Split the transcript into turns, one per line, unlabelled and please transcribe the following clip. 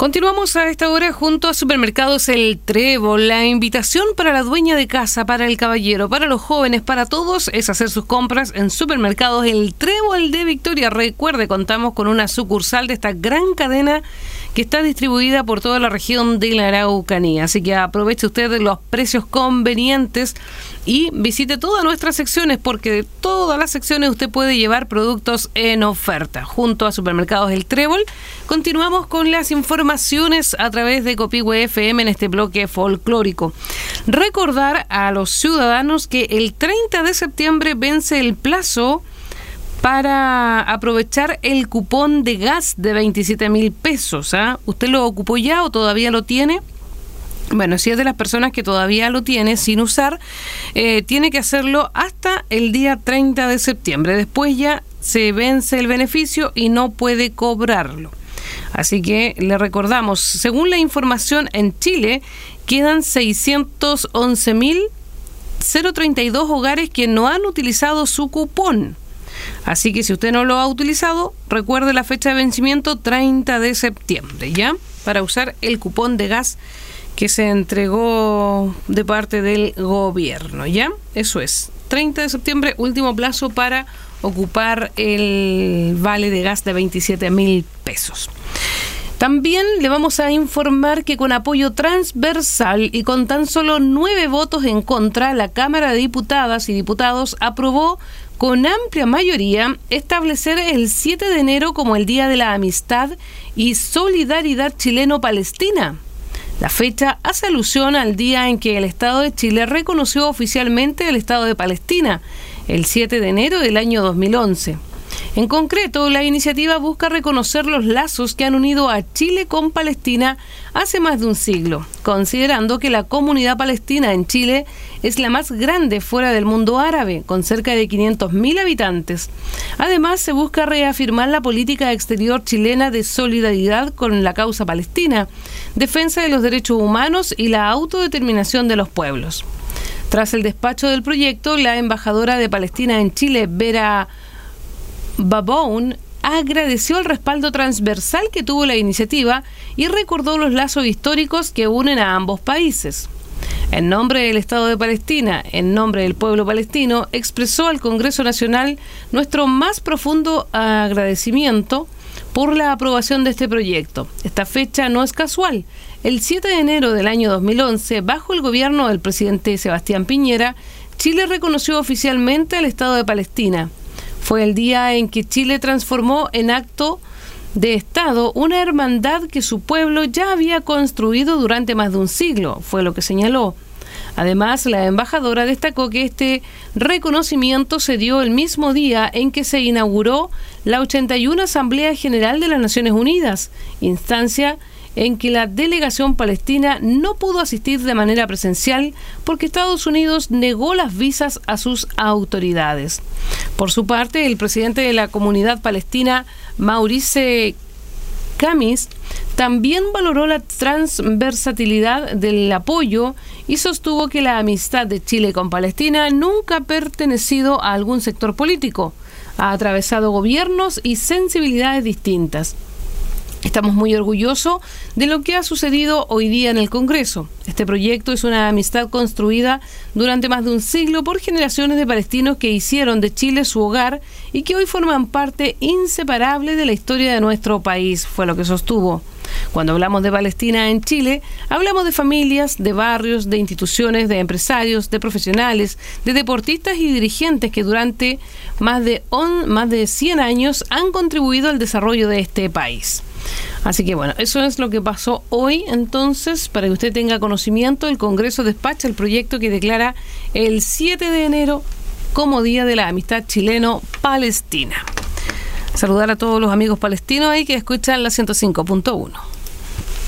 Continuamos a esta hora junto a Supermercados El Trébol. La invitación para la dueña de casa, para el caballero, para los jóvenes, para todos es hacer sus compras en Supermercados El Trébol de Victoria. Recuerde, contamos con una sucursal de esta gran cadena que está distribuida por toda la región de la Araucanía. Así que aproveche usted de los precios convenientes y visite todas nuestras secciones, porque de todas las secciones usted puede llevar productos en oferta. Junto a Supermercados El Trébol, continuamos con las informaciones a través de Copihue FM en este bloque folclórico. Recordar a los ciudadanos que el 30 de septiembre vence el plazo para aprovechar el cupón de gas de 27.000 pesos. ¿Usted lo ocupó ya o todavía lo tiene? Bueno, si es de las personas que todavía lo tiene sin usar, tiene que hacerlo hasta el día 30 de septiembre. Después ya se vence el beneficio y no puede cobrarlo. Así que le recordamos, según la información en Chile, quedan 611.032 hogares que no han utilizado su cupón. Así que si usted no lo ha utilizado, recuerde la fecha de vencimiento 30 de septiembre, ¿ya? Para usar el cupón de gas que se entregó de parte del gobierno, ¿ya? Eso es, 30 de septiembre, último plazo para ocupar el vale de gas de 27.000 pesos. También le vamos a informar que con apoyo transversal y con tan solo 9 votos en contra, la Cámara de Diputadas y Diputados aprobó con amplia mayoría establecer el 7 de enero como el Día de la Amistad y Solidaridad Chileno-Palestina. La fecha hace alusión al día en que el Estado de Chile reconoció oficialmente el Estado de Palestina, el 7 de enero del año 2011. En concreto, la iniciativa busca reconocer los lazos que han unido a Chile con Palestina hace más de un siglo, considerando que la comunidad palestina en Chile es la más grande fuera del mundo árabe, con cerca de 500.000 habitantes. Además, se busca reafirmar la política exterior chilena de solidaridad con la causa palestina, defensa de los derechos humanos y la autodeterminación de los pueblos. Tras el despacho del proyecto, la embajadora de Palestina en Chile, Vera Baboun, agradeció el respaldo transversal que tuvo la iniciativa y recordó los lazos históricos que unen a ambos países. En nombre del Estado de Palestina, en nombre del pueblo palestino, expresó al Congreso Nacional nuestro más profundo agradecimiento por la aprobación de este proyecto. Esta fecha no es casual. El 7 de enero del año 2011, bajo el gobierno del presidente Sebastián Piñera, Chile reconoció oficialmente al Estado de Palestina. Fue el día en que Chile transformó en acto de Estado una hermandad que su pueblo ya había construido durante más de un siglo, fue lo que señaló. Además, la embajadora destacó que este reconocimiento se dio el mismo día en que se inauguró la 81 Asamblea General de las Naciones Unidas, instancia en que la delegación palestina no pudo asistir de manera presencial porque Estados Unidos negó las visas a sus autoridades. Por su parte, el presidente de la comunidad palestina, Maurice Camis, también valoró la transversalidad del apoyo y sostuvo que la amistad de Chile con Palestina nunca ha pertenecido a algún sector político, ha atravesado gobiernos y sensibilidades distintas. Estamos muy orgullosos de lo que ha sucedido hoy día en el Congreso. Este proyecto es una amistad construida durante más de un siglo por generaciones de palestinos que hicieron de Chile su hogar y que hoy forman parte inseparable de la historia de nuestro país, fue lo que sostuvo. Cuando hablamos de Palestina en Chile, hablamos de familias, de barrios, de instituciones, de empresarios, de profesionales, de deportistas y dirigentes que durante más de 100 años han contribuido al desarrollo de este país. Así que bueno, eso es lo que pasó hoy. Entonces, para que usted tenga conocimiento, el Congreso despacha el proyecto que declara el 7 de enero como Día de la Amistad Chileno-Palestina. Saludar a todos los amigos palestinos ahí que escuchan la 105.1.